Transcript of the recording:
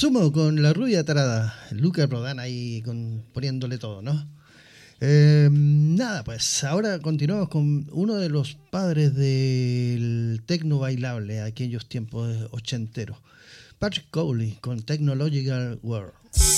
Sumo con la rubia tarada. Luca Prodan ahí poniéndole todo, ¿no? Nada, pues ahora continuamos con uno de los padres del tecno bailable, aquellos tiempos ochenteros. Patrick Cowley con Technological World.